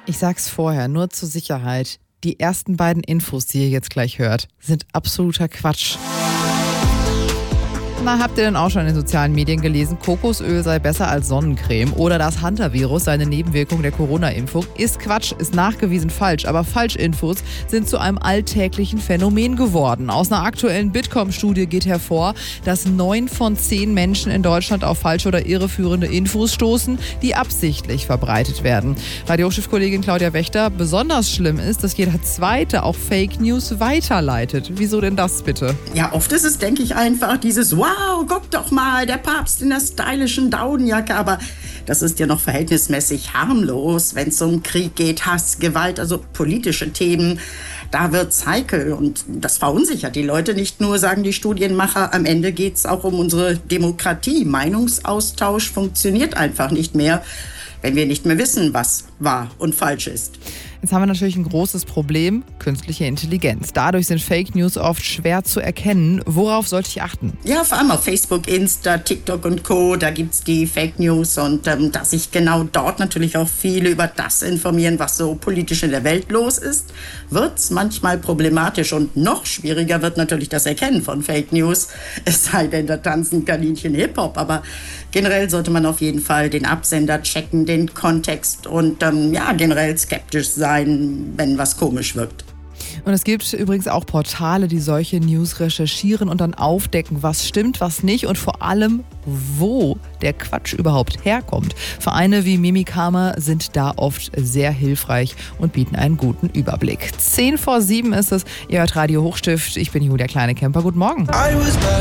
Ich sag's vorher, nur zur Sicherheit. Die ersten beiden Infos, die ihr jetzt gleich hört, sind absoluter Quatsch. Na, habt ihr denn auch schon in den sozialen Medien gelesen, Kokosöl sei besser als Sonnencreme oder das Hunter-Virus sei eine Nebenwirkung der Corona-Impfung? Ist Quatsch, ist nachgewiesen falsch, aber Falschinfos sind zu einem alltäglichen Phänomen geworden. Aus einer aktuellen Bitkom-Studie geht hervor, dass 9 von 10 Menschen in Deutschland auf falsche oder irreführende Infos stoßen, die absichtlich verbreitet werden. Radiochefkollegin Claudia Wächter, besonders schlimm ist, dass jeder Zweite auch Fake News weiterleitet. Wieso denn das bitte? Ja, oft ist es, denke ich, einfach dieses Wow, guck doch mal, der Papst in der stylischen Daunenjacke. Aber das ist ja noch verhältnismäßig harmlos, wenn es um Krieg geht, Hass, Gewalt, also politische Themen. Da wird's heikel und das verunsichert die Leute. Nicht nur, sagen die Studienmacher, am Ende geht's auch um unsere Demokratie. Meinungsaustausch funktioniert einfach nicht mehr, wenn wir nicht mehr wissen, was wahr und falsch ist. Jetzt haben wir natürlich ein großes Problem, künstliche Intelligenz. Dadurch sind Fake News oft schwer zu erkennen. Worauf sollte ich achten? Ja, vor allem auf Facebook, Insta, TikTok und Co., da gibt's die Fake News und dass sich genau dort natürlich auch viele über das informieren, was so politisch in der Welt los ist, wird's manchmal problematisch und noch schwieriger wird natürlich das Erkennen von Fake News. Es sei denn, da tanzen Kaninchen Hip-Hop, aber generell sollte man auf jeden Fall den Absender checken, den Kontext und generell skeptisch sein, wenn was komisch wirkt. Und es gibt übrigens auch Portale, die solche News recherchieren und dann aufdecken, was stimmt, was nicht und vor allem, wo der Quatsch überhaupt herkommt. Vereine wie Mimikama sind da oft sehr hilfreich und bieten einen guten Überblick. 6:10 ist es, ihr hört Radio Hochstift, ich bin Julia Kleine-Kemper, guten Morgen.